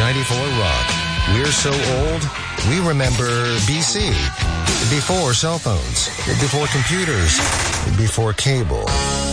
94 Rock. We're so old, we remember BC. Before cell phones, before computers, before cable.